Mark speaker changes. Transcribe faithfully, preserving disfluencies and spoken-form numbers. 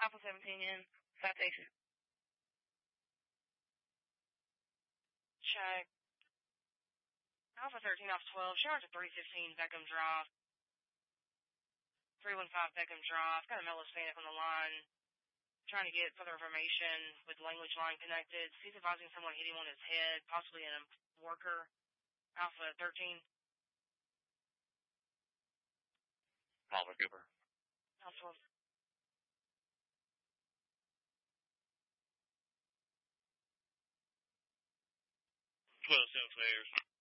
Speaker 1: Alpha seventeen in, Southeast. Check. Alpha thirteen off twelve, shower to three fifteen Beckham Drive. three one five Beckham Drive. Got a male Hispanic on the line. Trying to get further information with language line connected. He's advising someone hit him on his head, possibly a worker. Alpha thirteen.
Speaker 2: Alpha Cooper.
Speaker 1: Alpha.
Speaker 2: twelve seven flares.